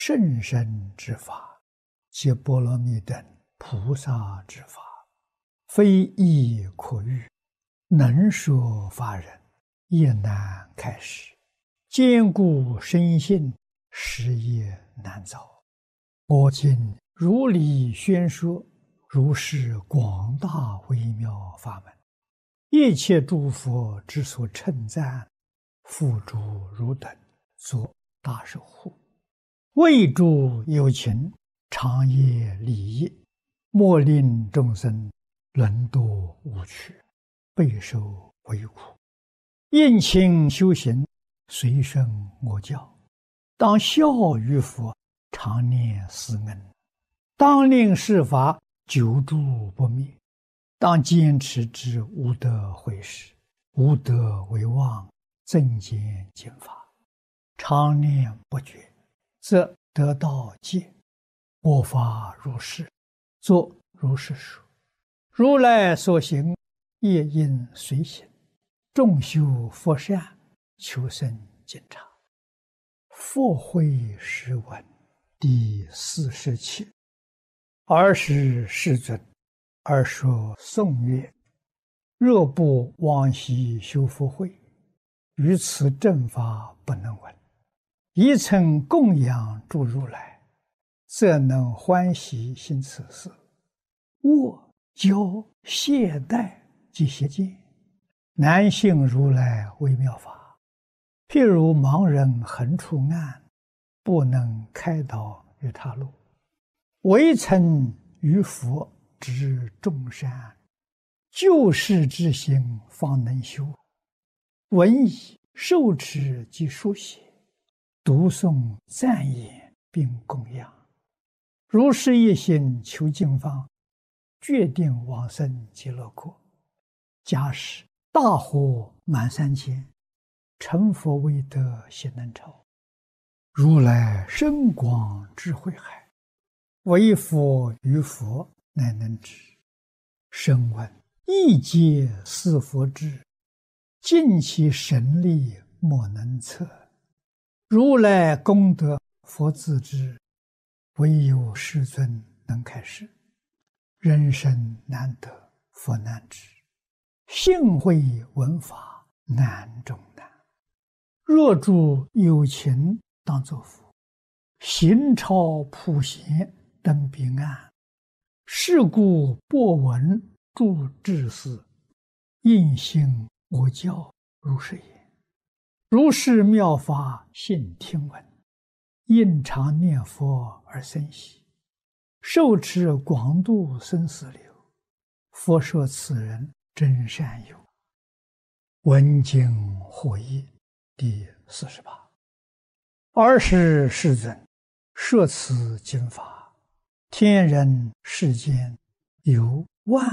甚深之法，皆波罗蜜等菩萨之法，非易可喻，能说法人也难开示。坚固深信，实业难遭。我今如理宣说，如是广大微妙法门，一切诸佛之所称赞，付诸汝等作大守护，为诸有情，长夜利益，莫令众生沦堕无趣，备受为苦。应勤修行，随顺我教，当效于佛，常念思恩，当令世法久住不灭，当坚持之无德毁事，无德为妄，增减减法，常念不绝，则得道戒。我法如是，作如是说。如来所行，业应随行，众修佛善，求生净察。佛慧诗文第47。尔时世尊，而说颂曰：若不往昔修福慧，于此正法不能闻。一曾供养诸如来，则能欢喜行此事。握教懈怠及邪见，难信如来微妙法。譬如盲人横出暗，不能开导于他路，唯曾于佛知众善，救世之心方能修。闻已受持及书写，读诵赞言并供养，如是一心求净方，决定往生极乐国。假使大火满三千，成佛未得悉能超。如来深广智慧海，唯佛于佛乃能知。声闻亦皆似佛智，尽其神力莫能测。如来功德佛自知，唯有世尊能开示。人生难得佛难知，信会闻法难中难。若诸有情当作佛，行超普贤登彼岸。是故播闻诸智士，应信我教如是言。如是妙法信听闻，应常念佛而生喜，受持广度生死流。佛说此人真善友。闻经获益第48。尔时世尊，摄此经法，天人世间有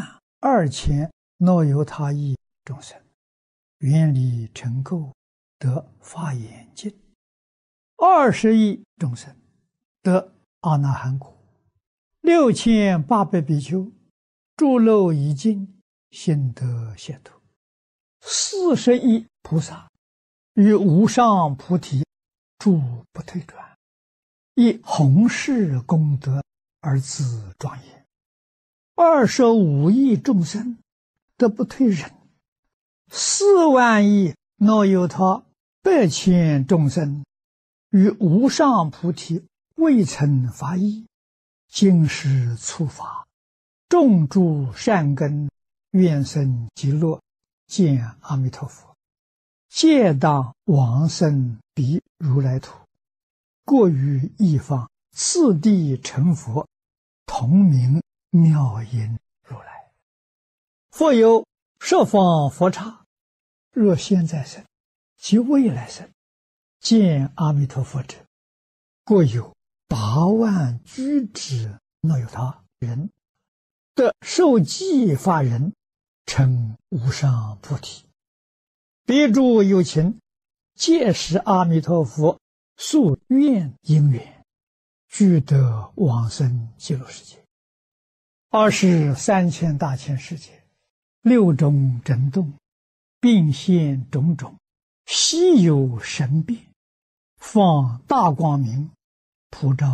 12000耨由他亿众生，愿力成垢，得法眼净。20亿众生得阿那含果。6800比丘诸漏已尽，心得解脱。40亿菩萨于无上菩提住不退转，以弘誓功德而自庄严。25亿众生得不退忍。4万亿耨由他100千众生于无上菩提未曾发意，今时初发，种诸善根，愿生极乐，见阿弥陀佛，皆当往生彼如来土，过于一方，次第成佛，同名妙音如来。复有十方佛刹，若现在生及未来生，见阿弥陀佛者，过有8万居之耨由他人，得受记法人，成无上菩提。彼诸有情，皆是阿弥陀佛宿愿因缘，俱得往生极乐世界。23千大千世界，6种震动，并现种种稀有神变，放大光明， 普照